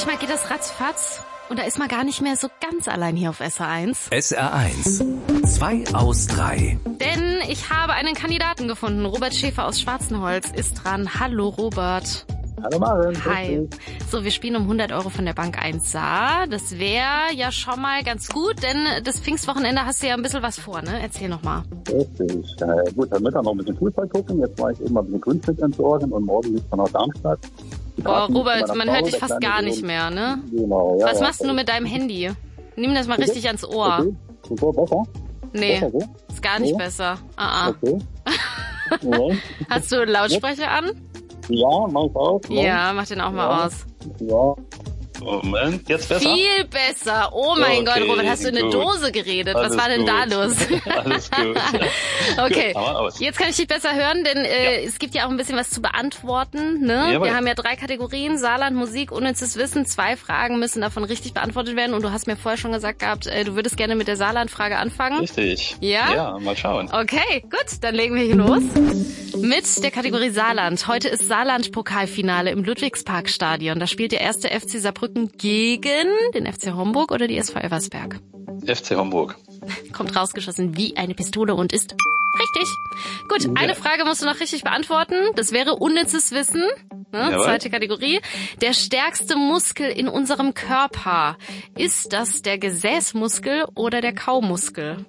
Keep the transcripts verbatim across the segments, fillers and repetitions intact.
manchmal geht das ratzfatz und da ist man gar nicht mehr so ganz allein hier auf S R eins. S R eins. Zwei aus drei. Denn ich habe einen Kandidaten gefunden. Robert Schäfer aus Schwarzenholz ist dran. Hallo Robert. Hallo Maren. Hi. So, wir spielen um hundert Euro von der Bank eins Saar. Das wäre ja schon mal ganz gut, denn das Pfingstwochenende hast du ja ein bisschen was vor, ne? Erzähl noch mal. Richtig. Äh, gut, heute Mittag noch ein bisschen Fußball gucken. Jetzt war ich eben mal ein bisschen Kunststück entsorgen und morgen geht's dann nach Darmstadt. Boah, Robert, man hört dich fast gar nicht mehr, ne? Genau, ja. Was ja, machst du mit deinem Handy? Nimm das mal richtig ans Ohr. Okay. Ist so besser? Nee, Besser so? ist gar nicht Nee? besser. Ah, ah. Okay. Nee. Hast du Lautsprecher an? Ja, mach ich auch. Ne? Ja, mach den auch mal Ja. aus. Ja. Moment, jetzt besser? Viel besser. Oh mein Okay, Gott, Robert, hast du in eine gut. Dose geredet? Alles Was war denn gut. da los? Alles gut. Okay, Gut, aber aus. jetzt kann ich dich besser hören, denn äh, es gibt ja auch ein bisschen was zu beantworten. Ne? Jawohl. Wir haben ja drei Kategorien, Saarland, Musik, unnützes Wissen. Zwei Fragen müssen davon richtig beantwortet werden. Und du hast mir vorher schon gesagt gehabt, äh, du würdest gerne mit der Saarland-Frage anfangen. Richtig. Ja? Ja, mal schauen. Okay, gut, dann legen wir hier los. Mit der Kategorie Saarland. Heute ist Saarland-Pokalfinale im Ludwigsparkstadion. Da spielt der erste F C Saarbrücken gegen den F C Homburg oder die S V Elversberg. F C Homburg. Kommt rausgeschossen wie eine Pistole und ist richtig. Gut, eine Frage musst du noch richtig beantworten. Das wäre unnützes Wissen. Ne? Jawohl. Zweite Kategorie. Der stärkste Muskel in unserem Körper. Ist das der Gesäßmuskel oder der Kaumuskel?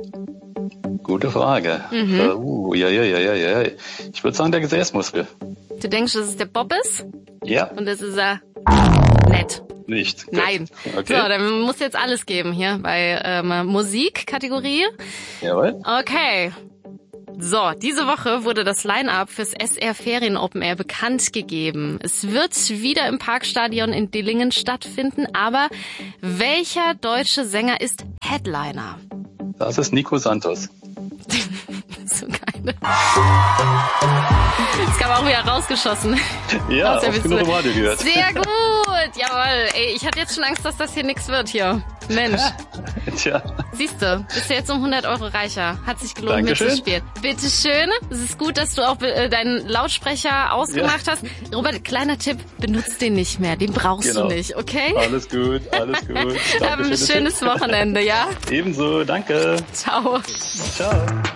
Gute Frage. Mhm. Äh, Uh, ja, ja, ja, ja, ja. Ich würde sagen, der Gesäßmuskel. Du denkst, dass es der Bob ist? Ja, Und das ist er nett. nicht. Gut. Nein. Okay. So, dann musst du jetzt alles geben hier bei ähm, Musikkategorie. Jawohl. Okay. So, diese Woche wurde das Line-Up fürs S R Ferien Open Air bekannt gegeben. Es wird wieder im Parkstadion in Dillingen stattfinden, aber welcher deutsche Sänger ist Headliner? Das ist Nico Santos. So geil. Das kam auch wieder rausgeschossen. Ja, Aus der auf genug im Radio gehört. Sehr gut, jawohl. Ey, ich hatte jetzt schon Angst, dass das hier nichts wird hier. Mensch. Tja. Siehst du, bist du jetzt um hundert Euro reicher. Hat sich gelohnt, Dankeschön. mitzuspielen. Bitteschön. Es ist gut, dass du auch äh, deinen Lautsprecher ausgemacht Ja. hast. Robert, kleiner Tipp, benutzt den nicht mehr. Den brauchst Genau. du nicht, okay? Alles gut, alles gut. Hab ein Dankeschön. schönes Wochenende, ja? Ebenso, danke. Ciao. Ciao.